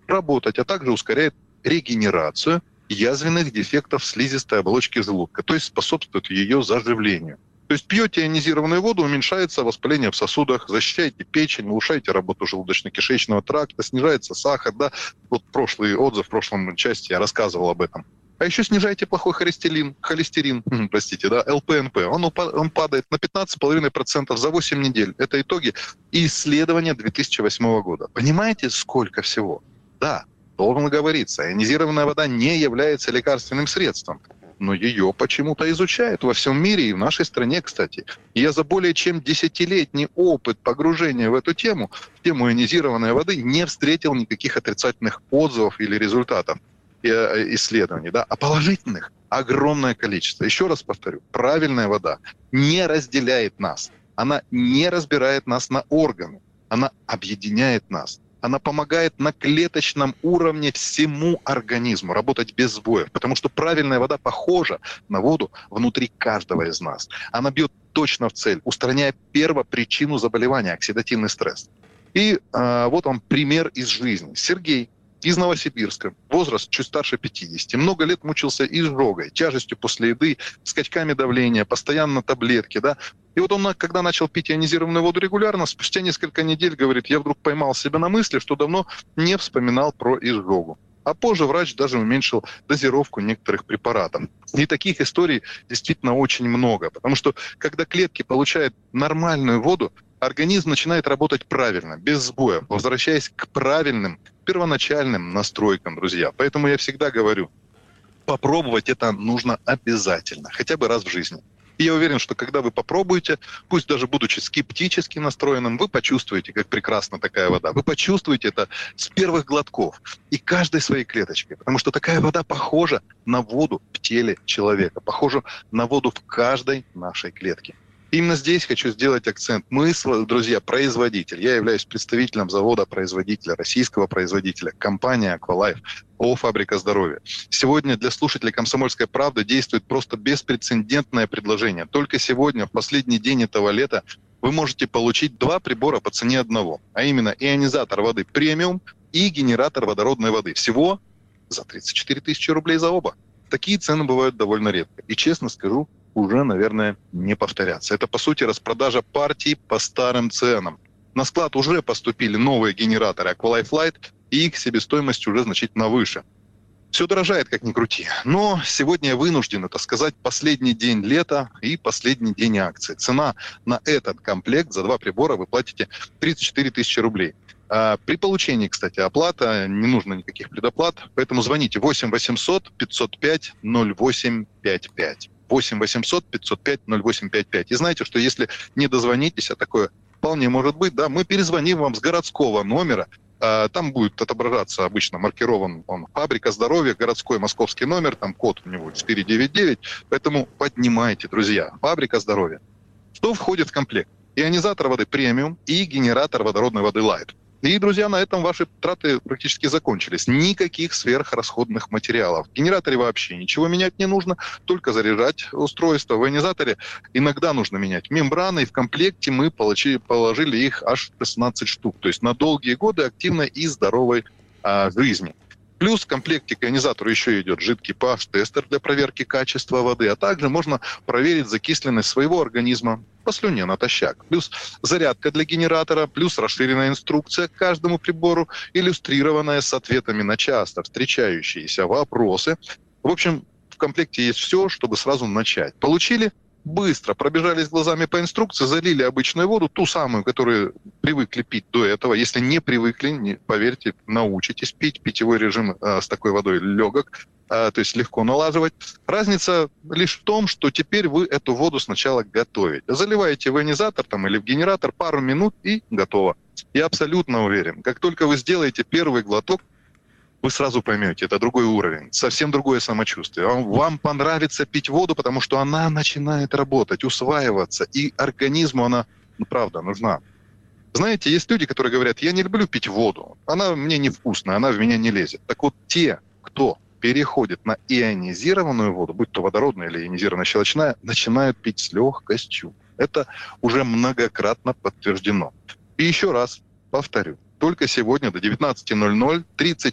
работать, а также ускоряет регенерацию язвенных дефектов слизистой оболочки желудка, то есть способствует ее заживлению. То есть пьете ионизированную воду, уменьшается воспаление в сосудах, защищаете печень, улучшаете работу желудочно-кишечного тракта, снижается сахар. Да? Вот прошлый отзыв, в прошлом части я рассказывал об этом. А еще снижайте плохой холестерин, простите, да, ЛПНП. Он падает на 15,5% за 8 недель. Это итоги исследования 2008 года. Понимаете, сколько всего? Да, должен говориться, ионизированная вода не является лекарственным средством. Но ее почему-то изучают во всем мире и в нашей стране, кстати. И я за более чем 10-летний опыт погружения в эту тему, в тему ионизированной воды, не встретил никаких отрицательных отзывов или результатов исследований. Да? А положительных огромное количество. Еще раз повторю, правильная вода не разделяет нас. Она не разбирает нас на органы. Она объединяет нас. Она помогает на клеточном уровне всему организму работать без сбоев, потому что правильная вода похожа на воду внутри каждого из нас. Она бьет точно в цель, устраняя первопричину заболевания – оксидативный стресс. И вот вам пример из жизни. Сергей из Новосибирска, возраст чуть старше 50, много лет мучился изжогой, тяжестью после еды, скачками давления, постоянно таблетки, да. И вот он, когда начал пить ионизированную воду регулярно, спустя несколько недель, говорит, я вдруг поймал себя на мысли, что давно не вспоминал про изжогу. А позже врач даже уменьшил дозировку некоторых препаратов. И таких историй действительно очень много, потому что когда клетки получают нормальную воду, организм начинает работать правильно, без сбоев, возвращаясь к правильным первоначальным настройкам, друзья. Поэтому я всегда говорю, попробовать это нужно обязательно, хотя бы раз в жизни. И я уверен, что когда вы попробуете, пусть даже будучи скептически настроенным, вы почувствуете, как прекрасна такая вода. Вы почувствуете это с первых глотков и каждой своей клеточкой. Потому что такая вода похожа на воду в теле человека, похожа на воду в каждой нашей клетке. Именно здесь хочу сделать акцент. Мы, друзья, производитель. Я являюсь представителем завода-производителя, российского производителя, компания «Аквалайф», ООО «Фабрика здоровья». Сегодня для слушателей «Комсомольской правды» действует просто беспрецедентное предложение. Только сегодня, в последний день этого лета, вы можете получить 2 прибора по цене одного. А именно ионизатор воды премиум и генератор водородной воды. Всего за 34 тысячи рублей за оба. Такие цены бывают довольно редко. И честно скажу, уже, наверное, не повторятся. Это, по сути, распродажа партий по старым ценам. На склад уже поступили новые генераторы Aqualife Light, и их себестоимость уже значительно выше. Все дорожает, как ни крути. Но сегодня я вынужден это сказать, последний день лета и последний день акции. Цена на этот комплект за 2 прибора вы платите 34 тысячи рублей. При получении, кстати, оплата, не нужно никаких предоплат, поэтому звоните 8 800 505 0855. 8 800 505 0855. И знаете, что если не дозвонитесь, а такое вполне может быть, да, мы перезвоним вам с городского номера. Там будет отображаться обычно маркирован он «Фабрика здоровья», городской московский номер, там код у него 499. Поэтому поднимайте, друзья. «Фабрика здоровья». Что входит в комплект? Ионизатор воды премиум и генератор водородной воды Light. И, друзья, на этом ваши траты практически закончились. Никаких сверхрасходных материалов. В генераторе вообще ничего менять не нужно, только заряжать устройство. В ионизаторе иногда нужно менять мембраны, и в комплекте мы положили их аж 16 штук. То есть на долгие годы активной и здоровой жизни. Плюс в комплекте к ионизатору еще идет жидкий pH-тестер для проверки качества воды, а также можно проверить закисленность своего организма по слюне натощак. Плюс зарядка для генератора, плюс расширенная инструкция к каждому прибору, иллюстрированная с ответами на часто встречающиеся вопросы. В общем, в комплекте есть все, чтобы сразу начать. Получили? Быстро пробежались глазами по инструкции, залили обычную воду, ту самую, которую привыкли пить до этого. Если не привыкли, поверьте, научитесь пить. Питьевой режим с такой водой легок, то есть легко налаживать. Разница лишь в том, что теперь вы эту воду сначала готовите. Заливаете в ионизатор или в генератор, пару минут и готово. Я абсолютно уверен, как только вы сделаете первый глоток, вы сразу поймете, это другой уровень, совсем другое самочувствие. Вам понравится пить воду, потому что она начинает работать, усваиваться, и организму она, правда, нужна. Знаете, есть люди, которые говорят, я не люблю пить воду, она мне невкусная, она в меня не лезет. Так вот, те, кто переходит на ионизированную воду, будь то водородная или ионизированная щелочная, начинают пить с легкостью. Это уже многократно подтверждено. И еще раз повторю, только сегодня до 19:00 30